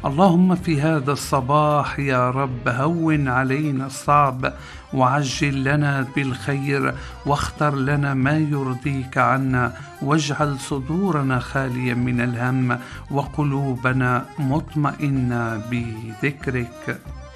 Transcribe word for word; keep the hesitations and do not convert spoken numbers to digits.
اللهم في هذا الصباح يا رب هون علينا الصعب، وعجل لنا بالخير، واختر لنا ما يرضيك عنا، واجعل صدورنا خاليا من الهم، وقلوبنا مطمئنة بذكرك.